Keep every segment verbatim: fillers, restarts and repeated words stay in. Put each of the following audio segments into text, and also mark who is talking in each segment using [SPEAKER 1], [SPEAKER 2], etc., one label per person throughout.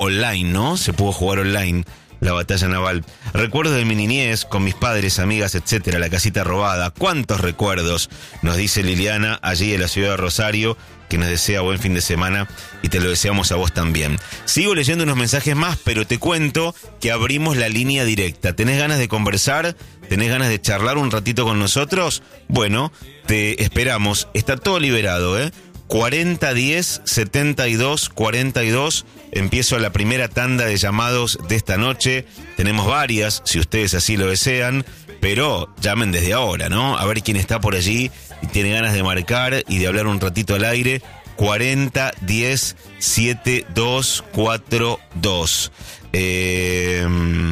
[SPEAKER 1] online, ¿no? Se pudo jugar online la batalla naval. Recuerdos de mi niñez, con mis padres, amigas, etcétera, la casita robada. ¿Cuántos recuerdos? Nos dice Liliana, allí en la ciudad de Rosario, que nos desea buen fin de semana y te lo deseamos a vos también. Sigo leyendo unos mensajes más, pero te cuento que abrimos la línea directa. ¿Tenés ganas de conversar? ¿Tenés ganas de charlar un ratito con nosotros? Bueno, te esperamos. Está todo liberado, ¿eh? cuarenta diez setenta y dos cuarenta y dos. Empiezo la primera tanda de llamados de esta noche. Tenemos varias, si ustedes así lo desean, pero llamen desde ahora, ¿no? A ver quién está por allí y tiene ganas de marcar y de hablar un ratito al aire. cuarenta diez setenta y dos cuarenta y dos. Eh,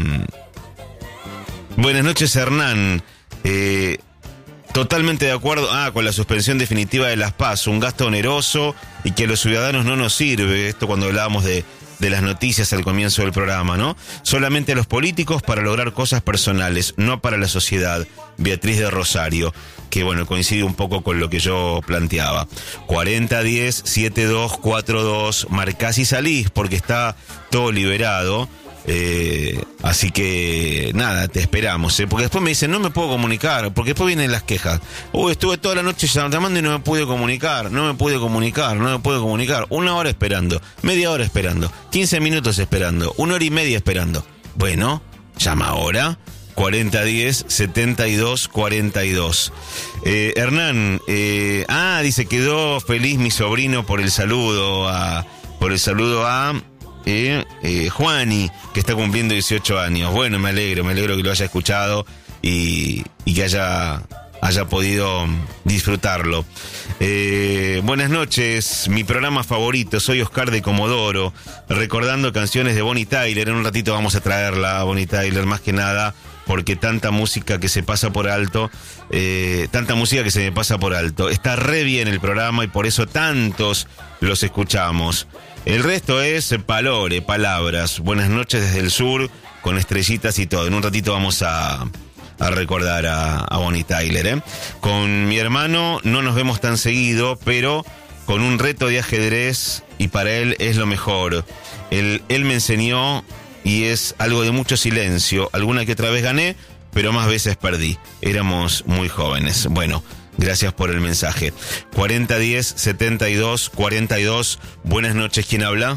[SPEAKER 1] buenas noches, Hernán. Eh, Totalmente de acuerdo, ah, con la suspensión definitiva de las PASO, un gasto oneroso y que a los ciudadanos no nos sirve, esto cuando hablábamos de, de las noticias al comienzo del programa, ¿no? Solamente a los políticos para lograr cosas personales, no para la sociedad. Beatriz de Rosario, que bueno, coincide un poco con lo que yo planteaba. cuarenta diez setenta y dos cuarenta y dos, marcás y salís porque está todo liberado. Eh, así que nada, te esperamos, ¿eh? Porque después me dicen no me puedo comunicar, porque después vienen las quejas. Uy, estuve toda la noche llamando y no me pude comunicar, no me pude comunicar, no me pude comunicar. Una hora esperando, media hora esperando, quince minutos esperando, una hora y media esperando. Bueno, llama ahora. cuarenta diez setenta y dos cuarenta y dos. Eh, Hernán, eh, ah, dice quedó feliz mi sobrino por el saludo a, por el saludo a Eh, eh, Juani, que está cumpliendo dieciocho años. Bueno, me alegro, me alegro que lo haya escuchado y, y que haya, haya podido disfrutarlo. Eh, buenas noches, mi programa favorito, soy Oscar de Comodoro, recordando canciones de Bonnie Tyler. En un ratito vamos a traerla, Bonnie Tyler, más que nada, porque tanta música que se pasa por alto, eh, tanta música que se me pasa por alto. Está re bien el programa y por eso tantos los escuchamos. El resto es palore, palabras. Buenas noches desde el sur, con estrellitas y todo. En un ratito vamos a, a recordar a, a Bonnie Tyler, ¿eh? Con mi hermano no nos vemos tan seguido, pero con un reto de ajedrez y para él es lo mejor. Él, él me enseñó y es algo de mucho silencio. Alguna que otra vez gané, pero más veces perdí. Éramos muy jóvenes. Bueno, gracias por el mensaje. cuarenta diez setenta y dos cuarenta y dos. Buenas noches, ¿quién habla?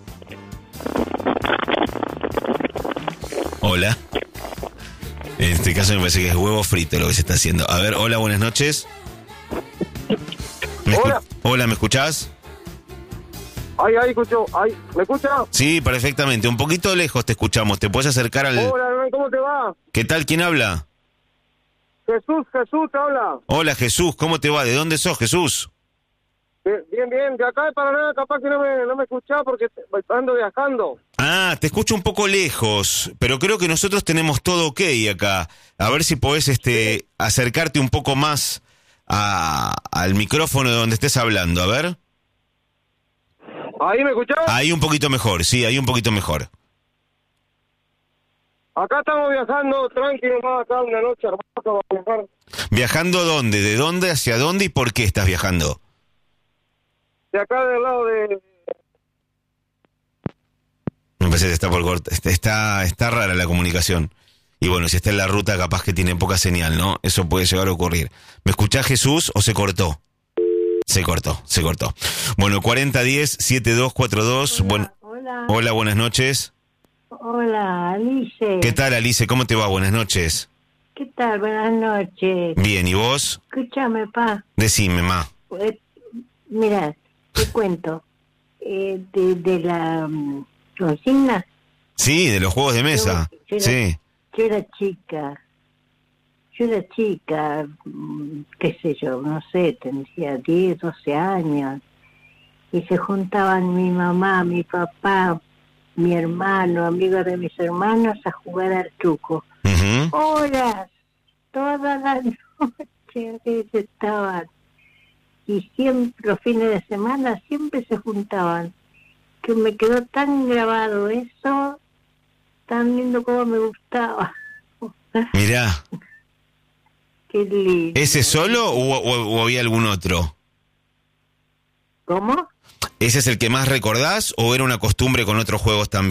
[SPEAKER 1] Hola. En este caso me parece que es huevo frito lo que se está haciendo. A ver, hola, buenas noches. ¿Me
[SPEAKER 2] Hola.
[SPEAKER 1] escu- hola, ¿me escuchás?
[SPEAKER 2] Ay, ay, escucho. Ay, ¿me escucha?
[SPEAKER 1] Sí, perfectamente. Un poquito lejos te escuchamos. ¿Te puedes acercar al...?
[SPEAKER 2] Hola, hermano, ¿cómo te va?
[SPEAKER 1] ¿Qué tal? ¿Quién habla?
[SPEAKER 2] Jesús, Jesús, te habla.
[SPEAKER 1] Hola, Jesús. ¿Cómo te va? ¿De dónde sos, Jesús?
[SPEAKER 2] Bien, bien, bien. De acá de Paraná, capaz que no me, no me escuchás porque ando viajando.
[SPEAKER 1] Ah, te escucho un poco lejos, pero creo que nosotros tenemos todo ok acá. A ver si podés este, acercarte un poco más a, al micrófono de donde estés hablando. A ver.
[SPEAKER 2] ¿Ahí me escuchás?
[SPEAKER 1] Ahí un poquito mejor, sí, ahí un poquito mejor.
[SPEAKER 2] Acá estamos viajando, tranquilo, más acá una noche hermosa para viajar.
[SPEAKER 1] ¿Viajando dónde? ¿De dónde? ¿Hacia dónde? ¿Y por qué estás viajando?
[SPEAKER 2] De acá del lado de...
[SPEAKER 1] Me parece que está por corta. Está, está rara la comunicación. Y bueno, si está en la ruta capaz que tiene poca señal, ¿no? Eso puede llegar a ocurrir. ¿Me escuchás, Jesús, o se cortó? Se cortó, se cortó. Bueno, cuarenta diez setenta y dos cuarenta y dos.
[SPEAKER 3] Hola,
[SPEAKER 1] Buen...
[SPEAKER 3] hola.
[SPEAKER 1] Hola, buenas noches.
[SPEAKER 3] Hola, Alice.
[SPEAKER 1] ¿Qué tal, Alice? ¿Cómo te va? Buenas noches.
[SPEAKER 3] ¿Qué tal? Buenas noches.
[SPEAKER 1] Bien, ¿y vos?
[SPEAKER 3] Escúchame, pa.
[SPEAKER 1] Decime, ma.
[SPEAKER 3] Eh, mira, te cuento. Eh, de, de la um, consigna.
[SPEAKER 1] Sí, de los juegos de mesa.
[SPEAKER 3] Yo, yo era,
[SPEAKER 1] Sí.
[SPEAKER 3] Yo era chica. Yo era chica, mm, qué sé yo, no sé, tendría diez, doce años. Y se juntaban mi mamá, mi papá, mi hermano, amigos de mis hermanos a jugar al truco.
[SPEAKER 1] Uh-huh.
[SPEAKER 3] Horas, toda la noche estaban. Y siempre, los fines de semana, siempre se juntaban. Que me quedó tan grabado eso, tan lindo como me gustaba.
[SPEAKER 1] Mirá.
[SPEAKER 3] Qué lindo.
[SPEAKER 1] ¿Ese solo o, o, o había algún otro?
[SPEAKER 3] ¿Cómo?
[SPEAKER 1] ¿Ese es el que más recordás o era una costumbre con otros juegos también?